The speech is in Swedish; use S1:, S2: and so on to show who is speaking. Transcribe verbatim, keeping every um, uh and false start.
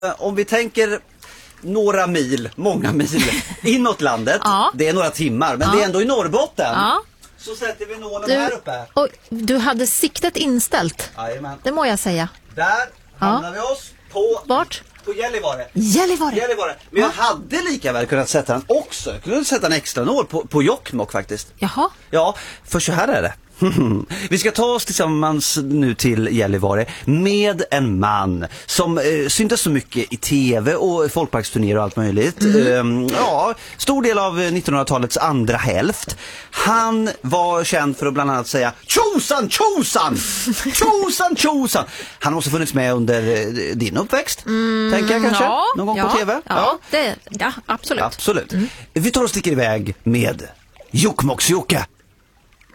S1: Om vi tänker några mil, många mil inåt landet,
S2: ja.
S1: Det är några timmar, men
S2: ja.
S1: det är ändå i Norrbotten.
S2: Ja.
S1: Så sätter vi nålen
S2: du,
S1: här uppe.
S2: Och du hade siktet inställt.
S1: Jajamän.
S2: Det må jag säga.
S1: Där hamnar ja. vi oss på...
S2: Vart?
S1: På Gällivare.
S2: Gällivare.
S1: Gällivare. Men jag hade lika väl kunnat sätta den också. Jag kunde sätta en extra nål på, på Jokkmokk faktiskt.
S2: Jaha.
S1: Ja, för så här är det. Vi ska ta oss tillsammans nu till Gällivare med en man som eh, syntes så mycket i tv och folkparksturnéer och allt möjligt. Mm. Eh, ja, stor del av nittonhundratalets andra hälft. Han var känd för att bland annat säga tjosan, tjosan, tjosan, tjosan. Han har också funnits med under eh, din uppväxt, mm, tänker jag kanske,
S2: ja,
S1: någon gång
S2: ja,
S1: på tv.
S2: Ja, ja. Det, ja absolut.
S1: Absolut. Mm. Vi tar och sticker iväg med Jokkmokks-Jocke.